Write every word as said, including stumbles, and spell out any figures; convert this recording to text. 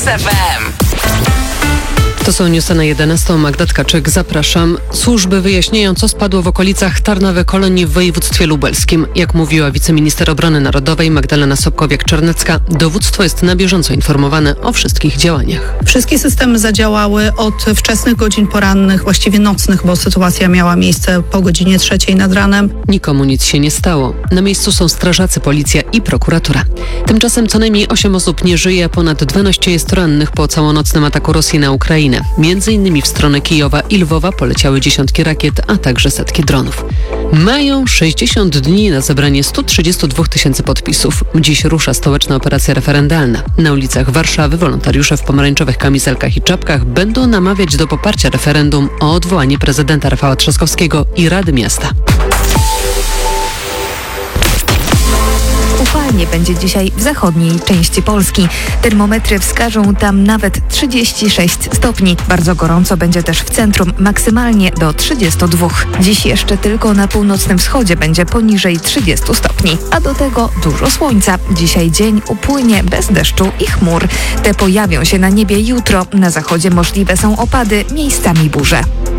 F M. To są newsy na jedenastą. Magda Tkaczyk, zapraszam. Służby wyjaśniają, co spadło w okolicach Tarnowy Kolonii w województwie lubelskim. Jak mówiła wiceminister obrony narodowej Magdalena Sobkowiak-Czarnecka, dowództwo jest na bieżąco informowane o wszystkich działaniach. Wszystkie systemy zadziałały od wczesnych godzin porannych, właściwie nocnych, bo sytuacja miała miejsce po godzinie trzeciej nad ranem. Nikomu nic się nie stało. Na miejscu są strażacy, policja i prokuratura. Tymczasem co najmniej osiem osób nie żyje, a ponad dwanaście jest rannych po całonocnym ataku Rosji na Ukrainę. Między innymi w stronę Kijowa i Lwowa poleciały dziesiątki rakiet, a także setki dronów. Mają sześćdziesiąt dni na zebranie sto trzydzieści dwa tysięcy podpisów. Dziś rusza stołeczna operacja referendalna. Na ulicach Warszawy wolontariusze w pomarańczowych kamizelkach i czapkach będą namawiać do poparcia referendum o odwołanie prezydenta Rafała Trzaskowskiego i Rady Miasta. Upalnie będzie dzisiaj w zachodniej części Polski. Termometry wskażą tam nawet trzydzieści sześć stopni. Bardzo gorąco będzie też w centrum, maksymalnie do trzydziestu dwóch. Dziś jeszcze tylko na północnym wschodzie będzie poniżej trzydziestu stopni, a do tego dużo słońca. Dzisiaj dzień upłynie bez deszczu i chmur. Te pojawią się na niebie jutro. Na zachodzie możliwe są opady, miejscami burze.